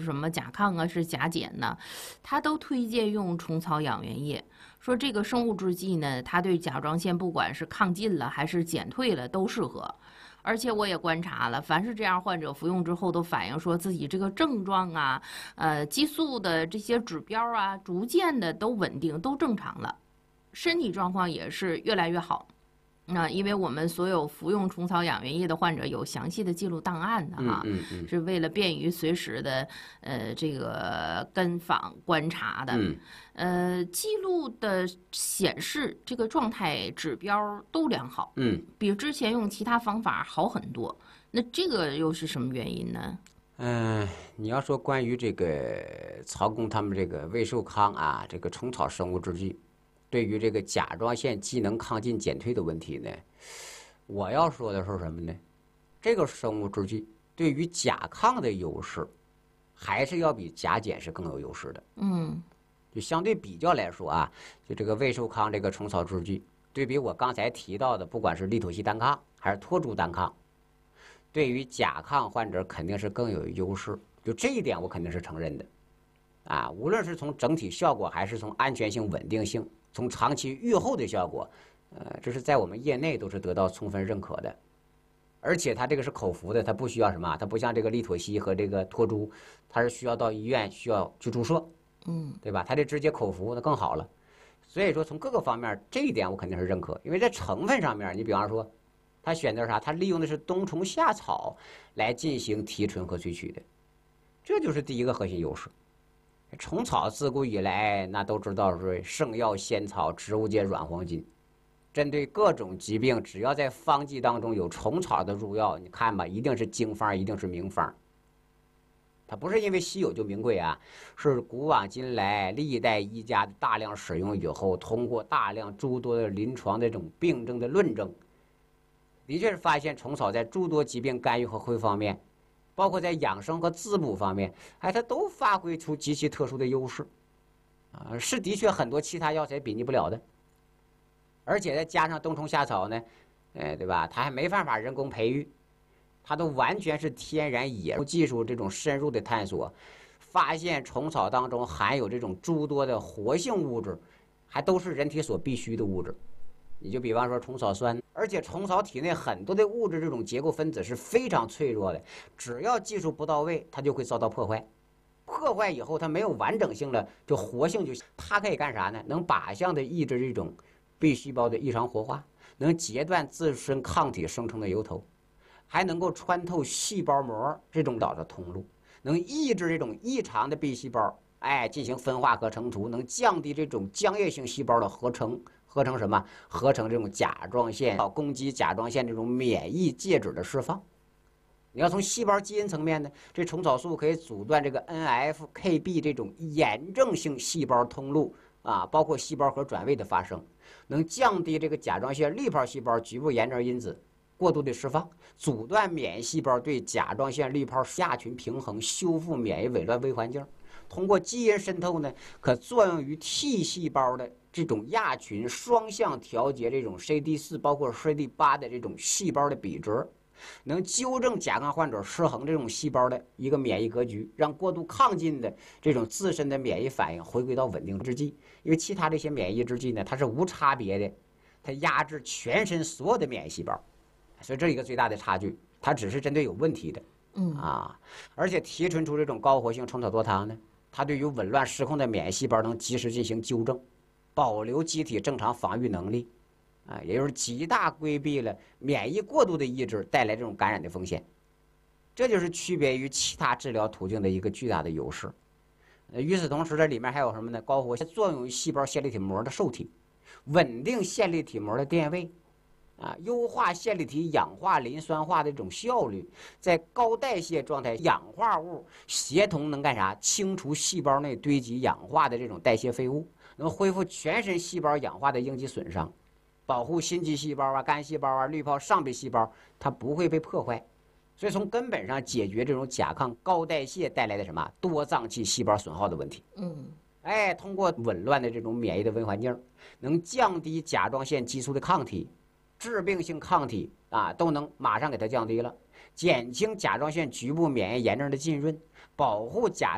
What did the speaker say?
什么甲亢啊，是甲减呢，他都推荐用虫草养元液。说这个生物制剂呢，它对甲状腺不管是亢进了还是减退了都适合。而且我也观察了，凡是这样患者服用之后，都反映说自己这个症状啊，激素的这些指标啊，逐渐的都稳定，都正常了，身体状况也是越来越好。那因为我们所有服用虫草养元液的患者有详细的记录档案的哈，是为了便于随时的这个跟访观察的，记录的显示这个状态指标都良好，比之前用其他方法好很多。那这个又是什么原因呢？ 你要说关于这个曹公他们这个魏寿康啊，这个虫草生物制剂。对于这个甲状腺机能亢进减退的问题呢，我要说的是什么呢？这个生物制剂对于甲亢的优势，还是要比甲减是更有优势的。就相对比较来说啊，就这个魏寿康这个虫草制剂，对比我刚才提到的，不管是利妥昔单抗还是托珠单抗，对于甲亢患者肯定是更有优势。就这一点，我肯定是承认的。无论是从整体效果，还是从安全性、稳定性。从长期预后的效果，这是在我们业内都是得到充分认可的，而且它这个是口服的，它不需要什么，它不像这个利妥昔和这个托珠，它是需要到医院需要去注射，对吧？它这直接口服那更好了。所以说从各个方面这一点我肯定是认可，因为在成分上面，你比方说，它选择啥？它利用的是冬虫夏草来进行提纯和萃取的，这就是第一个核心优势。虫草自古以来，那都知道是圣药仙草，植物界软黄金。针对各种疾病，只要在方剂当中有虫草的入药，你看吧，一定是经方，一定是名方。它不是因为稀有就名贵啊，是古往今来历代医家的大量使用以后，通过大量诸多的临床的这种病症的论证，的确是发现虫草在诸多疾病干预和恢复方面。包括在养生和滋补方面，它都发挥出极其特殊的优势，是的确很多其他药材比拟不了的。而且再加上冬虫夏草呢，对吧？它还没办法人工培育，它都完全是天然野技术这种深入的探索，发现虫草当中含有这种诸多的活性物质，还都是人体所必需的物质。你就比方说虫草酸，而且虫草体内很多的物质这种结构分子是非常脆弱的，只要技术不到位，它就会遭到破坏。破坏以后，它没有完整性了，就活性就它可以干啥呢？能靶向的抑制这种B细胞的异常活化，能截断自身抗体生成的由头，还能够穿透细胞膜这种导的通路，能抑制这种异常的 B 细胞，进行分化和成除，能降低这种浆液性细胞的合成什么？合成这种甲状腺，攻击甲状腺这种免疫介质的释放。你要从细胞基因层面呢，这虫草素可以阻断这个 NF-kB 这种炎症性细胞通路包括细胞核转位的发生，能降低这个甲状腺滤泡细胞局部炎症因子过度的释放，阻断免疫细胞对甲状腺滤泡亚群平衡，修复免疫紊乱微环境。通过基因渗透呢，可作用于 T 细胞的这种亚群双向调节这种 CD4 包括 CD8 的这种细胞的比值，能纠正甲亢患者失衡这种细胞的一个免疫格局，让过度亢进的这种自身的免疫反应回归到稳定之际。因为其他这些免疫制剂呢，它是无差别的，它压制全身所有的免疫细胞，所以这一个最大的差距，它只是针对有问题的。而且提纯出这种高活性虫草多糖呢，它对于紊乱失控的免疫细胞能及时进行纠正，保留机体正常防御能力，也就是极大规避了免疫过度的抑制带来这种感染的风险。这就是区别于其他治疗途径的一个巨大的优势。与此同时，这里面还有什么呢？高活性作用于细胞线粒体膜的受体，稳定线粒体膜的电位，优化线粒体氧化磷酸化的这种效率，在高代谢状态，氧化物协同能干啥？清除细胞内堆积氧化的这种代谢废物，能恢复全身细胞氧化的应激损伤，保护心肌细胞肝细胞滤泡上皮细胞，它不会被破坏。所以从根本上解决这种甲亢高代谢带来的什么多脏器细胞损耗的问题。通过紊乱的这种免疫的微环境，能降低甲状腺激素的抗体。致病性抗体都能马上给它降低了，减轻甲状腺局部免疫炎症的浸润，保护甲